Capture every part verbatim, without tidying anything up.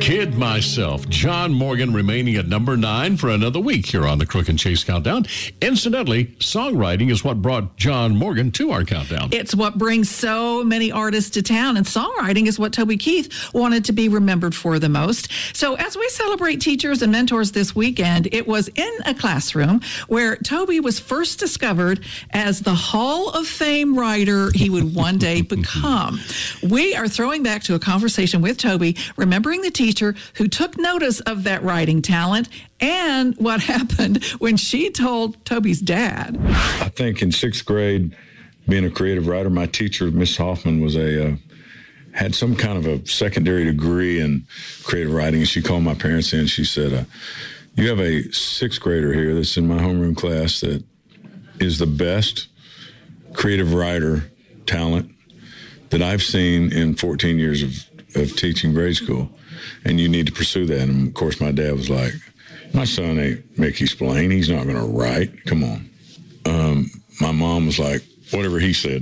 Kid Myself. John Morgan remaining at number nine for another week here on the Crook and Chase Countdown. Incidentally, songwriting is what brought John Morgan to our countdown. It's what brings so many artists to town, and songwriting is what Toby Keith wanted to be remembered for the most. So as we celebrate teachers and mentors this weekend, it was in a classroom where Toby was first discovered as the Hall of Fame writer he would one day become. We are throwing back to a conversation with Toby, remembering the teacher who took notice of that writing talent and what happened when she told Toby's dad. I think in sixth grade, being a creative writer, my teacher, Miss Hoffman, was a uh, had some kind of a secondary degree in creative writing. And she called my parents in. She said, uh, you have a sixth grader here that's in my homeroom class that is the best creative writer talent that I've seen in fourteen years of, of teaching grade school. And you need to pursue that. And, of course, my dad was like, my son ain't Mickey Spillane. He's not going to write. Come on. Um, my mom was like, whatever he said.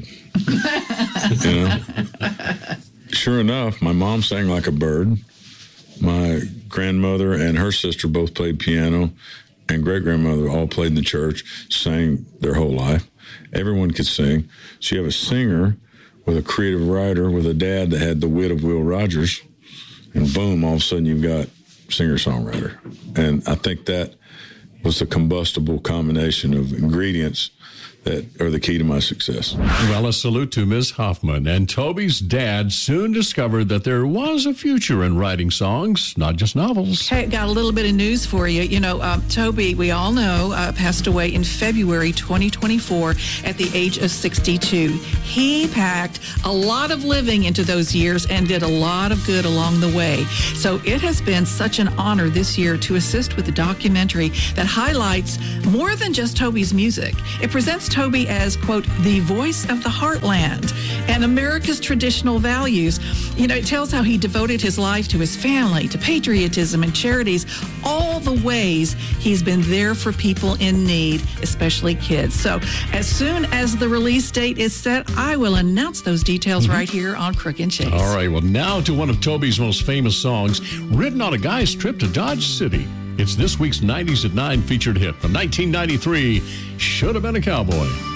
You know? Sure enough, my mom sang like a bird. My grandmother and her sister both played piano, and great-grandmother all played in the church, sang their whole life. Everyone could sing. So you have a singer with a creative writer with a dad that had the wit of Will Rogers, and boom, all of a sudden you've got singer-songwriter. And I think that was the combustible combination of ingredients that are the key to my success. Well, a salute to Miz Hoffman. And Toby's dad soon discovered that there was a future in writing songs, not just novels. Hey, got a little bit of news for you. You know, uh, Toby, we all know, uh, passed away in February twenty twenty-four at the age of sixty-two. He packed a lot of living into those years and did a lot of good along the way. So it has been such an honor this year to assist with a documentary that highlights more than just Toby's music. It presents Toby as, quote, the voice of the heartland and America's traditional values. You know, it tells how he devoted his life to his family, to patriotism and charities, all the ways he's been there for people in need, especially kids. So as soon as the release date is set, I will announce those details mm-hmm. right here on Crook and Chase. All right, well, now to one of Toby's most famous songs, written on a guy's trip to Dodge City. It's this week's nineties at nine featured hit from nineteen ninety-three, Should Have Been a Cowboy.